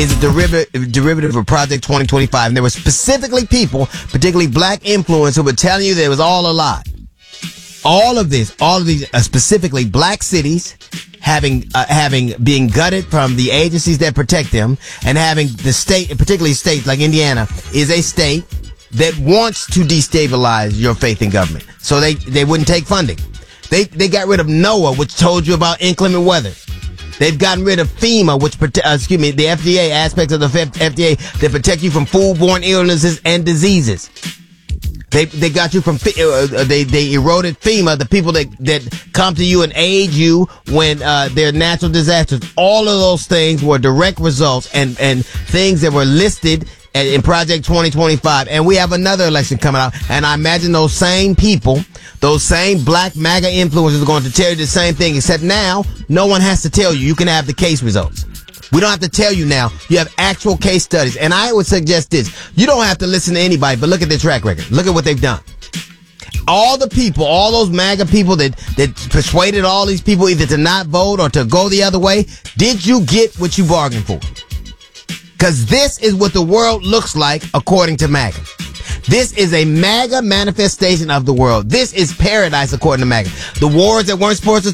is a derivative of Project 2025. And there were specifically people, particularly black influencers, who were telling you that it was all a lie. All of these, specifically black cities being gutted from the agencies that protect them, and having the state, particularly states like Indiana, is a state that wants to destabilize your faith in government. So they wouldn't take funding. They got rid of NOAA, which told you about inclement weather. They've gotten rid of FEMA, the FDA aspects of the FDA that protect you from foodborne illnesses and diseases. They got you from, they eroded FEMA, the people that come to you and aid you when there are natural disasters. All of those things were direct results and things that were listed in Project 2025. And we have another election coming out. And I imagine those same people, those same black MAGA influencers are going to tell you the same thing, except now no one has to tell you. You can have the case results. We don't have to tell you now. You have actual case studies. And I would suggest this. You don't have to listen to anybody, but look at their track record. Look at what they've done. All the people, all those MAGA people that persuaded all these people either to not vote or to go the other way, did you get what you bargained for? Because this is what the world looks like according to MAGA. This is a MAGA manifestation of the world. This is paradise according to MAGA. The wars that weren't supposed to